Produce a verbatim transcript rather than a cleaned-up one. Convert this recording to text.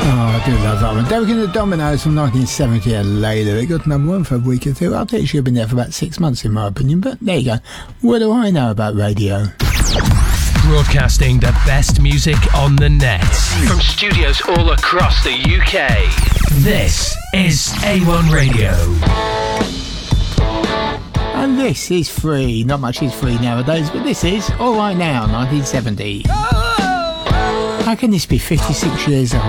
Oh, I do love that one. Derek and the Dominoes from nineteen seventy, and later it got number one for a week or two. I think it should have been there for about six months in my opinion, but there you go. What do I know about radio? Broadcasting the best music on the net from studios all across the U K. This is A one Radio. And this is free. Not much is free nowadays, but this is All Right Now, nineteen seventy. How can this be fifty-six years old?